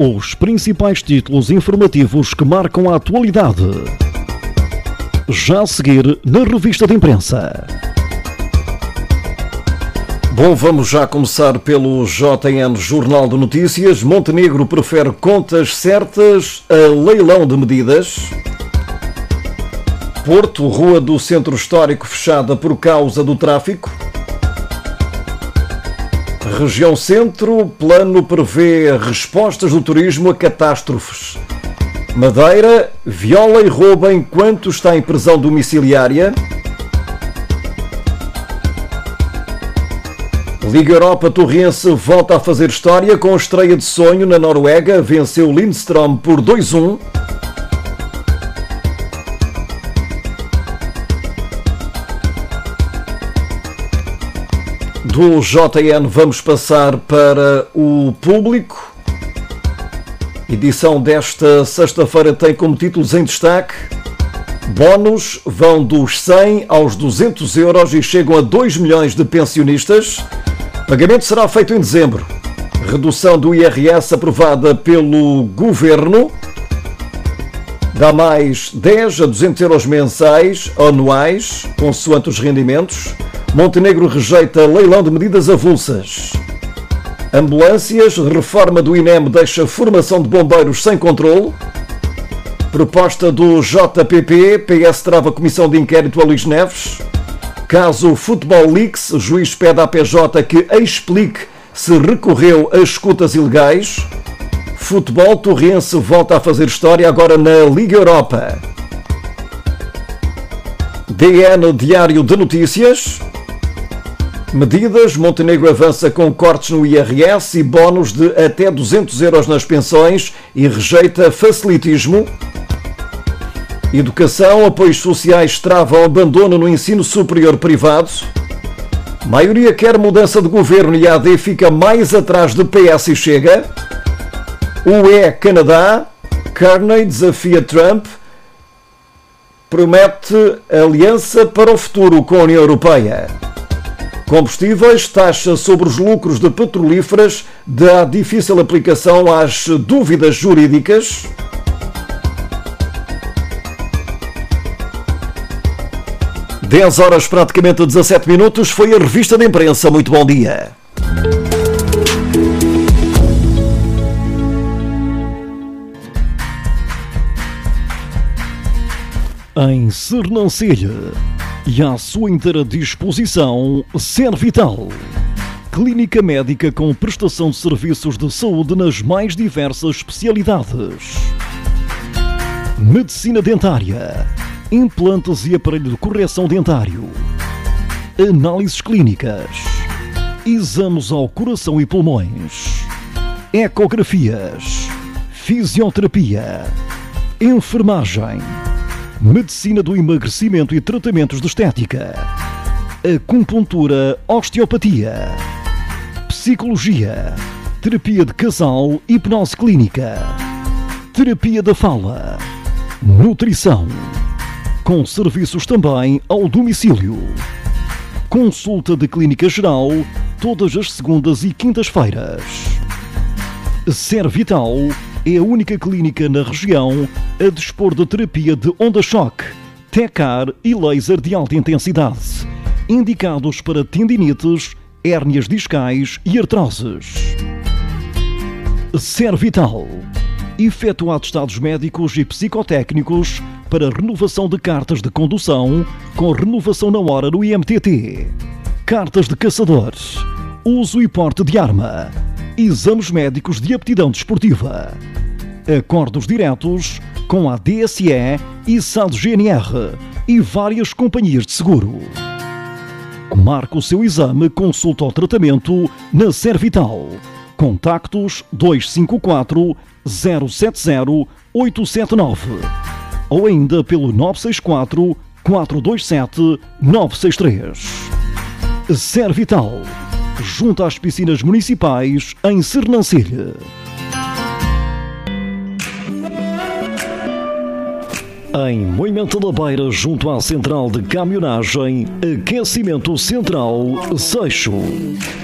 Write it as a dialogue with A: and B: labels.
A: Os principais títulos informativos que marcam a atualidade. Já a seguir na revista de imprensa. Bom, vamos já começar pelo JN Jornal de Notícias. Montenegro prefere contas certas a leilão de medidas. Porto, rua do Centro Histórico fechada por causa do tráfico. Região Centro, plano prevê respostas do turismo a catástrofes. Madeira, viola e rouba enquanto está em prisão domiciliária. Liga Europa, Torrense volta a fazer história com a estreia de sonho na Noruega, venceu Lindström por 2-1. Do JN vamos passar para o Público. Edição desta sexta-feira tem como títulos em destaque: bónus vão dos 100 aos 200 euros e chegam a 2 milhões de pensionistas. Pagamento será feito em dezembro. Redução do IRS aprovada pelo Governo. Dá mais 10 a 200 euros mensais, anuais, consoante os rendimentos. Montenegro rejeita leilão de medidas avulsas. Ambulâncias, reforma do INEM deixa formação de bombeiros sem controle. Proposta do JPP, PS trava comissão de inquérito a Luís Neves. Caso Futebol Leaks, juiz pede à PJ que explique se recorreu a escutas ilegais. Futebol, Torrense volta a fazer história agora na Liga Europa. DN Diário de Notícias. Medidas, Montenegro avança com cortes no IRS e bónus de até 200 euros nas pensões e rejeita facilitismo. Educação, apoios sociais travam abandono no ensino superior privado. Maioria quer mudança de governo e a AD fica mais atrás de PS e Chega. UE Canadá, Carney desafia Trump, promete aliança para o futuro com a União Europeia. Combustíveis, taxa sobre os lucros de petrolíferas dá difícil aplicação às dúvidas jurídicas. Dez horas, praticamente 17 minutos, foi a revista de imprensa. Muito bom dia. Em Sernancelha e à sua inteira disposição, Servital, clínica médica com prestação de serviços de saúde nas mais diversas especialidades. Medicina dentária, implantes e aparelho de correção dentário, análises clínicas, exames ao coração e pulmões, ecografias, fisioterapia, enfermagem, medicina do emagrecimento e tratamentos de estética, acupuntura, osteopatia, psicologia, terapia de casal, hipnose clínica, terapia da fala, nutrição, com serviços também ao domicílio. Consulta de clínica geral todas as segundas e quintas-feiras. Servital é a única clínica na região a dispor de terapia de onda-choque, TECAR e laser de alta intensidade, indicados para tendinites, hérnias discais e artroses. Servital efetua atestados médicos e psicotécnicos para renovação de cartas de condução com renovação na hora no IMTT, cartas de caçador, uso e porte de arma, exames médicos de aptidão desportiva, acordos diretos com a DSE e SAD-GNR e várias companhias de seguro. Marque o seu exame, consulta ou tratamento na Servital. Contactos 254 070 879 ou ainda pelo 964 427 963. Servital, junto às piscinas municipais em Sernancelha. Em Moimenta da Beira, junto à central de caminhonagem, aquecimento central Seixo.